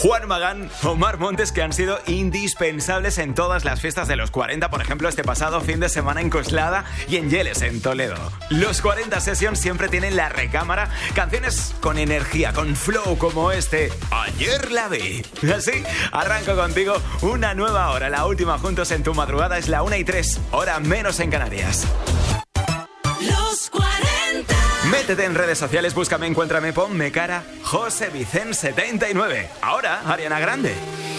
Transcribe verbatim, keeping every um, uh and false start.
Juan Magán, Omar Montes, que han sido indispensables en todas las fiestas de los cuarenta, por ejemplo, este pasado fin de semana en Coslada y en Yeles, en Toledo. Los cuarenta Sessions siempre tienen la recámara, canciones con energía, con flow como este, Ayer la vi. Así, arranco contigo una nueva hora, la última juntos en tu madrugada es la una y tres, hora menos en Canarias. Los cuarenta. Métete en redes sociales, búscame, encuéntrame, ponme cara, José Vicente setenta y nueve. Ahora, Ariana Grande.